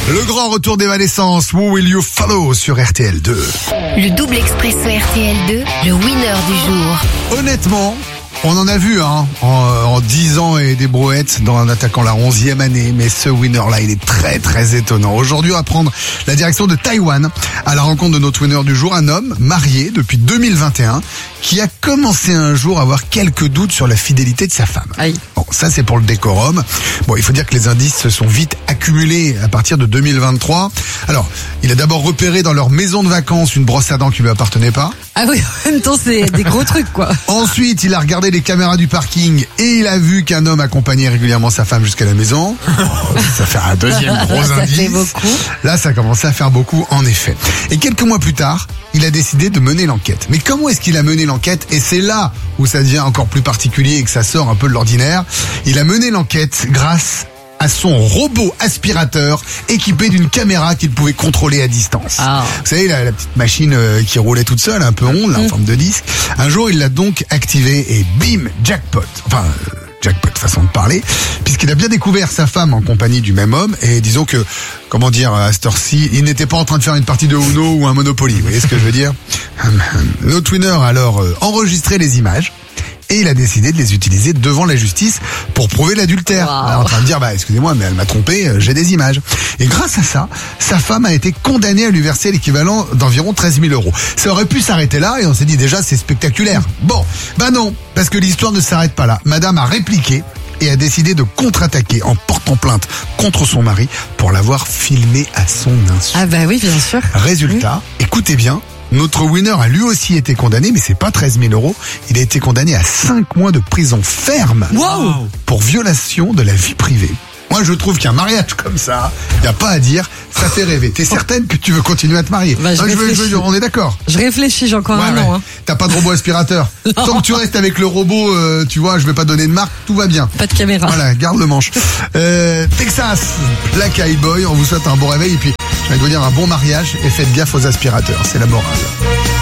Le grand retour d'Evanescence, Who Will You Follow sur RTL 2. Le double expresso RTL 2, le winner du jour. Honnêtement, on en a vu en 10 ans et des brouettes dans un attaquant la 11e année, mais ce winner-là, il est très très étonnant. Aujourd'hui, on va prendre la direction de Taïwan à la rencontre de notre winner du jour, un homme marié depuis 2021 qui a commencé un jour à avoir quelques doutes sur la fidélité de sa femme. Aïe. Bon, ça c'est pour le décorum. Bon, il faut dire que les indices se sont vite accumulés à partir de 2023. Alors, il a d'abord repéré dans leur maison de vacances une brosse à dents qui lui appartenait pas. Ah oui, en même temps, c'est des gros trucs, quoi. Ensuite, il a regardé les caméras du parking et il a vu qu'un homme accompagnait régulièrement sa femme jusqu'à la maison. Ça fait un deuxième gros Ça indice. fait beaucoup. Là, ça commençait à faire beaucoup, en effet. Et quelques mois plus tard, il a décidé de mener l'enquête. Mais comment est-ce qu'il a mené l'enquête? Et c'est là où ça devient encore plus particulier et que ça sort un peu de l'ordinaire. Il a mené l'enquête grâce à son robot aspirateur équipé d'une caméra qu'il pouvait contrôler à distance. Ah. Vous savez, la petite machine qui roulait toute seule, un peu ronde, là, en forme de disque. Un jour, il l'a donc activé et bim, jackpot. Enfin, jackpot, façon de parler, puisqu'il a bien découvert sa femme en compagnie du même homme. Et disons que, comment dire, à cette heure-ci, il n'était pas en train de faire une partie de Uno ou un Monopoly. Vous voyez ce que je veux dire? Notre winner a alors enregistré les images. Et il a décidé de les utiliser devant la justice pour prouver l'adultère. Wow. En train de dire, excusez-moi, mais elle m'a trompé, j'ai des images. Et grâce à ça, sa femme a été condamnée à lui verser l'équivalent d'environ 13 000 €. Ça aurait pu s'arrêter là et on s'est dit déjà, c'est spectaculaire. Bon, non, parce que l'histoire ne s'arrête pas là. Madame a répliqué et a décidé de contre-attaquer en portant plainte contre son mari pour l'avoir filmé à son insu. Ah bah oui, bien sûr. Résultat, écoutez bien, notre winner a lui aussi été condamné, mais c'est pas 13 000 €. Il a été condamné à 5 mois de prison ferme pour violation de la vie privée. Moi, je trouve qu'un mariage comme ça, y a pas à dire, ça fait rêver. T'es certaine que tu veux continuer à te marier? Bah, on est d'accord. Je réfléchis, j'ai encore un an. Hein. T'as pas de robot aspirateur. Tant que tu restes avec le robot, tu vois, je vais pas donner de marque, tout va bien. Pas de caméra. Voilà, garde le manche. Texas, Black Eyed Boy, on vous souhaite un bon réveil et puis, je vais vous dire un bon mariage et faites gaffe aux aspirateurs, c'est la morale.